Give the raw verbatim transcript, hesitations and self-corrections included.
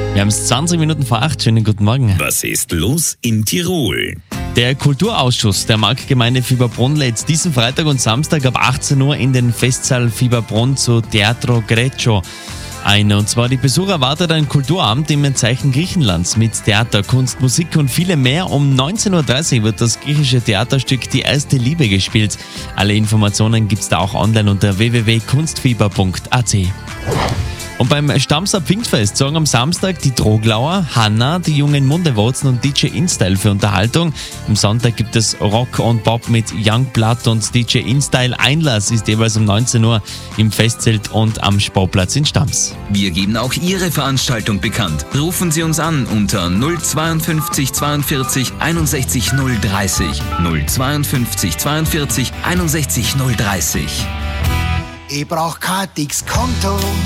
Wir haben es zwanzig Minuten vor acht. Schönen guten Morgen. Was ist los in Tirol? Der Kulturausschuss der Marktgemeinde Fieberbrunn lädt diesen Freitag und Samstag ab achtzehn Uhr in den Festsaal Fieberbrunn zu Teatro Greco ein. Und zwar die Besucher erwartet ein Kulturabend im Zeichen Griechenlands mit Theater, Kunst, Musik und viele mehr. Um neunzehn Uhr dreißig wird das griechische Theaterstück Die erste Liebe gespielt. Alle Informationen gibt's da auch online unter w w w punkt kunstfieber punkt a c. Und beim Stamser Pfingstfest sorgen am Samstag die Droglauer, Hanna, die jungen Mundewurzen und D J InStyle für Unterhaltung. Am Sonntag gibt es Rock und Pop mit Youngblood und D J InStyle. Einlass ist jeweils um neunzehn Uhr im Festzelt und am Sportplatz in Stams. Wir geben auch Ihre Veranstaltung bekannt. Rufen Sie uns an unter null zweiundfünfzig zweiundvierzig einundsechzig null dreißig. null zweiundfünfzig zweiundvierzig einundsechzig null dreißig. Ich brauch kein dickes Konto.